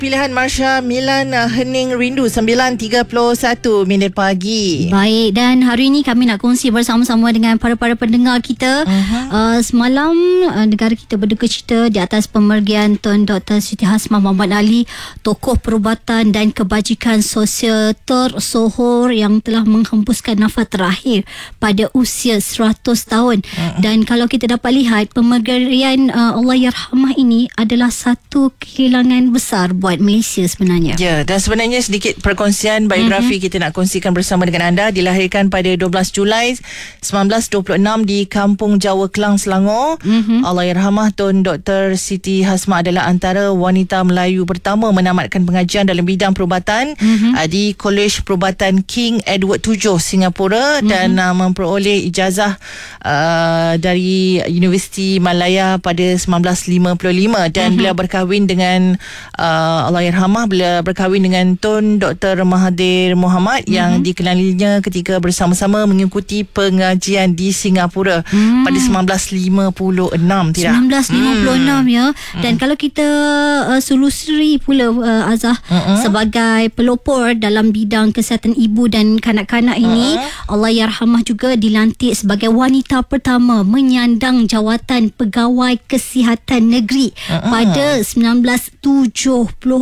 Pilihan Marsha Milan Hening Rindu 9.31 minit pagi. Baik, dan hari ini kami nak kongsi bersama-sama dengan para pendengar kita. Semalam negara kita berduka cita di atas pemergian Tun Dr. Siti Hasmah Muhammad Ali, tokoh perubatan dan kebajikan sosial tersohor yang telah menghembuskan nafas terakhir pada usia 100 tahun. Dan kalau kita dapat lihat, pemergian Allahyarhamah ini adalah satu kehilangan besar buat Malaysia sebenarnya. Ya, dan sebenarnya sedikit perkongsian biografi kita nak kongsikan bersama dengan anda. Dilahirkan pada 12 Julai 1926 di Kampung Jawa, Kelang, Selangor. Allahyarhamah Tun Dr. Siti Hasmah adalah antara wanita Melayu pertama menamatkan pengajian dalam bidang perubatan di Kolej Perubatan King Edward VII, Singapura, dan memperoleh ijazah dari Universiti Malaya pada 1955, dan beliau berkahwin dengan Allahyarhamah, beliau berkahwin dengan Tun Dr. Mahathir Mohamad yang dikenalinya ketika bersama-sama mengikuti pengajian di Singapura pada 1956. 1956 ya. Dan kalau kita selusuri pula Azah, sebagai pelopor dalam bidang kesihatan ibu dan kanak-kanak ini, Allahyarhamah juga dilantik sebagai wanita pertama menyandang jawatan Pegawai Kesihatan Negeri pada 1974,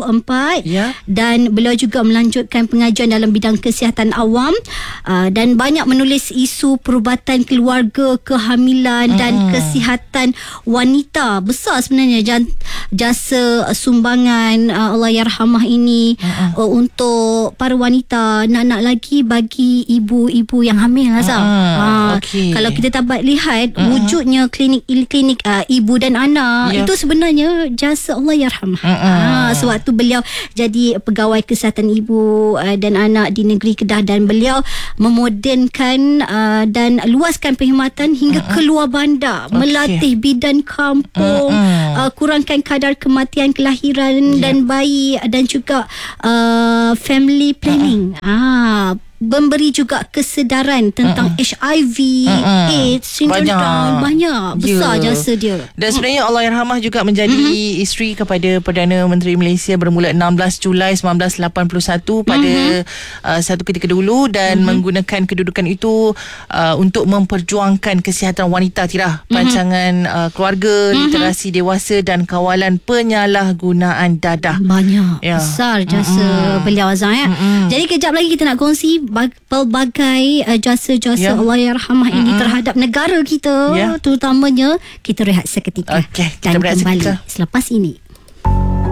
dan beliau juga melanjutkan pengajian dalam bidang kesihatan awam, dan banyak menulis isu perubatan keluarga, kehamilan dan kesihatan wanita. Besar sebenarnya jasa sumbangan Allahyarhamah ini untuk para wanita, nak lagi bagi ibu-ibu yang hamil, Azam. Kalau kita dapat lihat wujudnya klinik ibu dan anak, itu sebenarnya jasa Allahyarhamah. Sewaktu beliau jadi pegawai kesihatan ibu dan anak di negeri Kedah, dan beliau memodernkan dan luaskan perkhidmatan hingga keluar bandar, melatih bidan kampung, kurangkan kadar kematian kelahiran dan bayi, dan juga family planning. Memberi juga kesedaran tentang HIV, AIDS, sindrom banyak besar jasa dia. Dan sebenarnya Allahyarhamah juga menjadi isteri kepada Perdana Menteri Malaysia bermula 16 Julai 1981 pada satu ketika dulu, dan menggunakan kedudukan itu untuk memperjuangkan kesihatan wanita, rancangan keluarga, literasi dewasa dan kawalan penyalahgunaan dadah. Banyak besar jasa beliau, Azam ya. Jadi kejap lagi kita nak kongsi pelbagai jasa-jasa Allahyarhamah ini terhadap negara kita, terutamanya. Kita rehat seketika dan kita kembali selepas ini.